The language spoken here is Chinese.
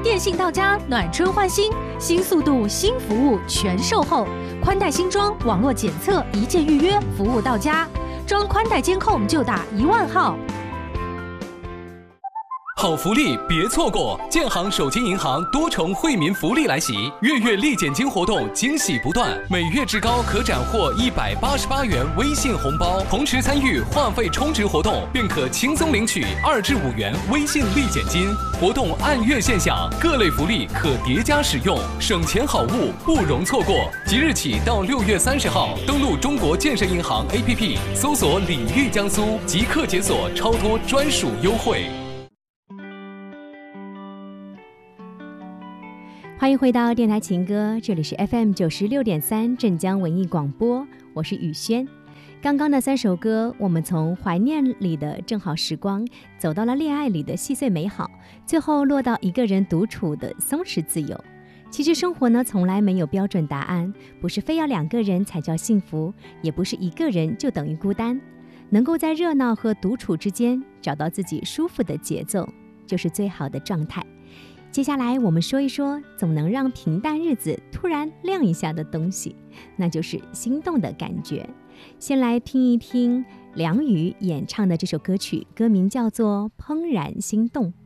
电信到家，暖春换新，新速度、新服务全售后，宽带新装，网络检测，一键预约，服务到家。装宽带监控就打10000号。 好福利别错过！建行手机银行多重惠民福利来袭，月月立减金活动惊喜不断，每月至高可斩获188元微信红包，同时参与话费充值活动，便可轻松领取2至5元微信立减金。活动按月现享，各类福利可叠加使用，省钱好物不容错过。即日起到6月30号，登录中国建设银行 APP， 搜索“礼遇江苏”，即刻解锁超多专属优惠。 欢迎回到电台情歌，这里是 FM 96.3镇江文艺广播，我是雨轩。刚刚的3首歌，我们从怀念里的正好时光，走到了恋爱里的细碎美好，最后落到一个人独处的松弛自由。其实生活呢，从来没有标准答案，不是非要2个人才叫幸福，也不是1个人就等于孤单。能够在热闹和独处之间找到自己舒服的节奏，就是最好的状态。接下来我们说一说总能让平淡日子突然亮一下的东西，那就是心动的感觉。先来听一听梁宇演唱的这首歌曲，歌名叫做《怦然心动》。